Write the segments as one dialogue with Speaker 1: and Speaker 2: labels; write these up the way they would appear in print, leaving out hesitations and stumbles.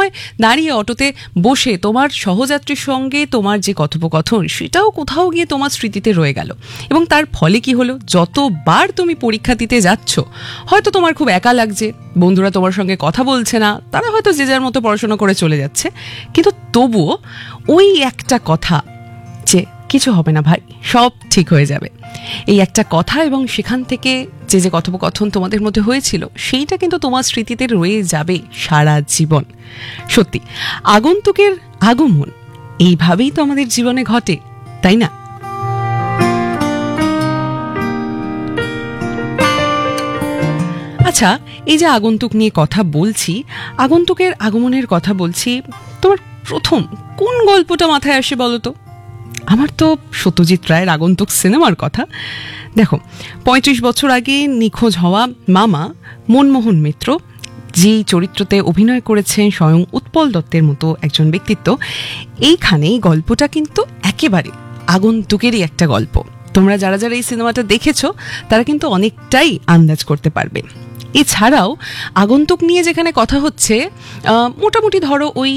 Speaker 1: সময় দাঁড়িয়ে অটোতে বসে তোমার সহযাত্রীর সঙ্গে তোমার যে কথোপকথন সেটাও কোথাও গিয়ে তোমার স্মৃতিতে রয়ে গেল, এবং তার ফলে কি হলো, যতবার তুমি পরীক্ষা দিতে যাচ্ছ হয়তো তোমার খুব একা লাগছে, বন্ধুরা তোমার সঙ্গে কথা বলছে না, তারা হয়তো যে যার মতো পড়াশোনা করে চলে যাচ্ছে, কিন্তু তবুও ওই একটা কথা যে কিছু হবে না ভাই, সব ঠিক হয়ে যাবে, এই একটা কথা এবং সেখান থেকে যে যে কথোপকথন তোমাদের মধ্যে হয়েছিল সেইটা কিন্তু তোমার স্মৃতিতে রয়ে যাবে সারা জীবন। সত্যি আগন্তুকের আগমন এইভাবেই তো আমাদের জীবনে ঘটে, তাই না? আচ্ছা, এই যে আগন্তুক নিয়ে কথা বলছি, আগন্তুকের আগমনের কথা বলছি, তোমার প্রথম কোন গল্পটা মাথায় আসে বলো তো? আমার তো সত্যজিৎ রায়ের আগন্তুক সিনেমার কথা। দেখো, ৩৫ বছর আগে নিখোঁজ হওয়া মামা মনমোহন মিত্র যেই চরিত্রতে অভিনয় করেছেন স্বয়ং উৎপল দত্তের মতো একজন ব্যক্তিত্ব, এইখানেই গল্পটা কিন্তু একেবারে আগন্তুকেরই একটা গল্প। তোমরা যারা যারা এই সিনেমাটা দেখেছো তারা কিন্তু অনেকটাই আন্দাজ করতে পারবে। এছাড়াও আগন্তুক নিয়ে যেখানে কথা হচ্ছে, মোটামুটি ধরো ওই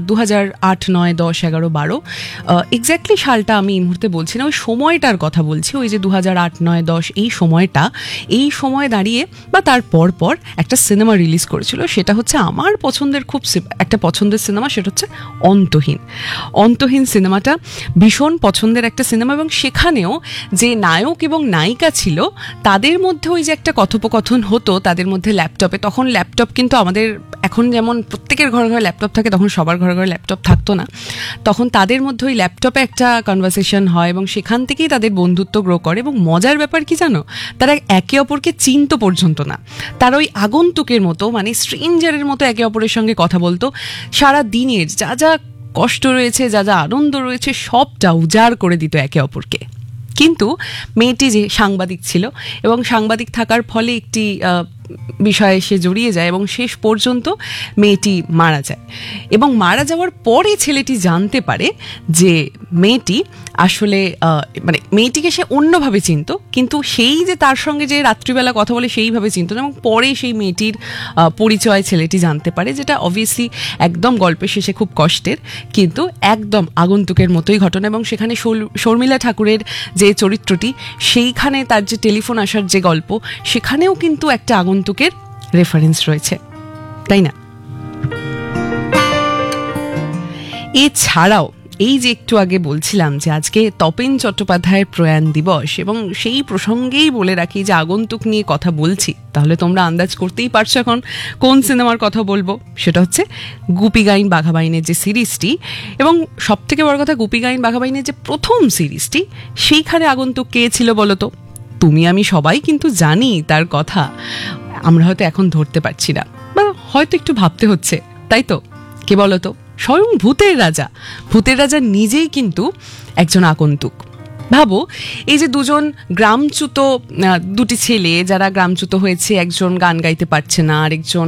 Speaker 1: 2008, 9, 10, 11, 12 এক্স্যাক্টলি সালটা আমি এই মুহূর্তে বলছি না, ওই সময়টার কথা বলছি। ওই যে 2008, 9, 10 এই সময়টা, এই সময় দাঁড়িয়ে বা তার পর একটা সিনেমা রিলিজ করেছিল, সেটা হচ্ছে আমার পছন্দের খুব একটা পছন্দের সিনেমা, সেটা হচ্ছে অন্তহীন। অন্তহীন সিনেমাটা ভীষণ পছন্দের একটা সিনেমা, এবং সেখানেও যে নায়ক এবং নায়িকা ছিল তাদের মধ্যে ওই যে একটা কথোপকথন হতো তাদের মধ্যে ল্যাপটপে, তখন ল্যাপটপ কিন্তু আমাদের এখন যেমন প্রত্যেকের ঘরে ঘরে ল্যাপটপ থাকে, তখন সবার ঘরে ঘরে ল্যাপটপ থাকতো না, তখন তাদের মধ্যে ওই ল্যাপটপে একটা কনভারসেশন হয় এবং সেখান থেকেই তাদের বন্ধুত্ব গ্রো করে। এবং মজার ব্যাপার কি জানো, তারা একে অপরকে চিনতো পর্যন্ত না, তারা ওই আগন্তুকের মতো মানে স্ট্রেঞ্জারের মতো একে অপরের সঙ্গে কথা বলতো, সারা দিনের যা যা কষ্ট রয়েছে, যা যা আনন্দ রয়েছে সবটা উজাড় করে দিত একে অপরকে। কিন্তু মেয়েটি যে সাংবাদিক ছিল এবং সাংবাদিক থাকার ফলে একটি বিষয়ে সে জড়িয়ে যায় এবং শেষ পর্যন্ত মেয়েটি মারা যায়, এবং মারা যাওয়ার পরে ছেলেটি জানতে পারে যে মেয়েটি আসলে মানে মেয়েটিকে সে অন্যভাবে চিনত, কিন্তু সেই যে তার সঙ্গে যে রাত্রিবেলা কথা বলে সেইভাবে চিনত না, এবং পরে সেই মেয়েটির পরিচয় ছেলেটি জানতে পারে, যেটা অবভিয়াসলি একদম গল্পের শেষে খুব কষ্টের, কিন্তু একদম আগন্তুকের মতোই ঘটনা। এবং সেখানে শর্মিলা ঠাকুরের যে চরিত্রটি, সেইখানে তার যে টেলিফোন আসার যে গল্প, সেখানেও কিন্তু একটা আগন্তুকের রেফারেন্স রয়েছে, তাই না? এছাড়াও এই যে একটু আগে বলছিলাম যে আজকে তপেন চট্টোপাধ্যায়ের প্রয়াণ দিবস, এবং সেই প্রসঙ্গেই বলে রাখি যে আগন্তুক নিয়ে কথা বলছি, তাহলে তোমরা আন্দাজ করতেই পারছো এখন কোন সিনেমার কথা বলবো। সেটা হচ্ছে গুপি গাইন বাঘা বাইনের যে সিরিজটি, এবং সব থেকে বড় কথা গুপি গাইন বাঘা বাইনের যে প্রথম সিরিজটি, সেইখানে আগন্তুক কে ছিল বলো তো? তুমি আমি সবাই কিন্তু জানি তার কথা, আমরা হয়তো এখন ধরতে পারছি না বা হয়তো একটু ভাবতে হচ্ছে, তাই তো? কে বলো তো? স্বয়ং ভূতের রাজা। ভূতের রাজা নিজেই কিন্তু একজন আগন্তুক। ভাবো, এই যে দুজন গ্রামচ্যুত দুটি ছেলে যারা গ্রামচ্যুত হয়েছে, একজন গান গাইতে পারছে না, আরেকজন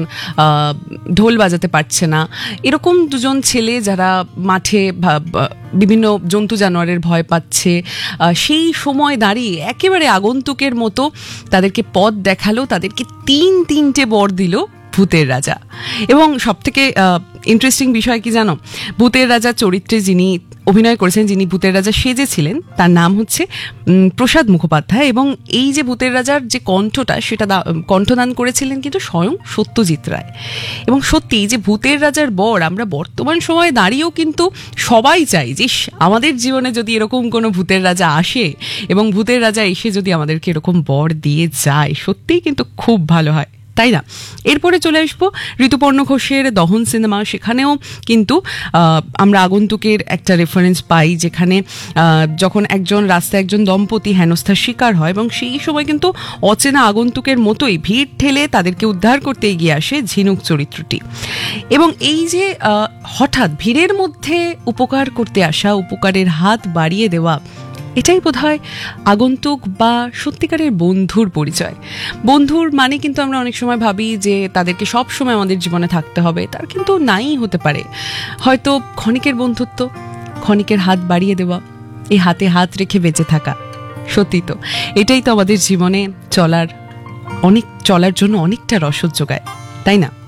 Speaker 1: ঢোল বাজাতে পারছে না, এরকম দুজন ছেলে যারা মাঠে বিভিন্ন জন্তু জানোয়ারের ভয় পাচ্ছে, সেই সময় দাঁড়িয়ে একেবারে আগন্তুকের মতো তাদেরকে পথ দেখালো, তাদেরকে তিনটে বর দিল ভূতের রাজা। এবং সব থেকে ইন্টারেস্টিং বিষয় কি জানো, ভূতের রাজা চরিত্রে যিনি অভিনয় করেছেন, যিনি ভূতের রাজা সেজেছিলেন, তার নাম হচ্ছে প্রসাদ মুখোপাধ্যায়, এবং এই যে ভূতের রাজার যে কণ্ঠটা, সেটা কণ্ঠদান করেছিলেন কিন্তু স্বয়ং সত্যজিৎ রায়। এবং সত্যি যে ভূতের রাজার বর আমরা বর্তমান সময়ে দাঁড়িয়েও কিন্তু সবাই চাই যে আমাদের জীবনে যদি এরকম কোনো ভূতের রাজা আসে এবং ভূতের রাজা এসে যদি আমাদেরকে এরকম বর দিয়ে যায়, সত্যিই কিন্তু খুব ভালো হয়, তাই না? এরপরে চলে আসবো ঋতুপর্ণ ঘোষের দহন সিনেমা। সেখানেও কিন্তু আমরা আগন্তুকের একটা রেফারেন্স পাই, যেখানে যখন একজন রাস্তায় একজন দম্পতি হেনস্থার শিকার হয় এবং সেই সময় কিন্তু অচেনা আগন্তুকের মতোই ভিড় ঠেলে তাদেরকে উদ্ধার করতে এগিয়ে আসে ঝিনুক চরিত্রটি। এবং এই যে হঠাৎ ভিড়ের মধ্যে উপকার করতে আসা, উপকারের হাত বাড়িয়ে দেওয়া, এটাই বোধহয় আগন্তুক বা সত্যিকারের বন্ধুর পরিচয়। বন্ধুর মানে কিন্তু আমরা অনেক সময় ভাবি যে তাদেরকে সব সময় আমাদের জীবনে থাকতে হবে, তার কিন্তু নাই হতে পারে। হয়তো ক্ষণিকের বন্ধুত্ব, ক্ষণিকের হাত বাড়িয়ে দেওয়া, এই হাতে হাত রেখে বেঁচে থাকা, সত্যি তো এটাই তো আমাদের জীবনে চলার জন্য অনেকটা রসদ যোগায়, তাই না?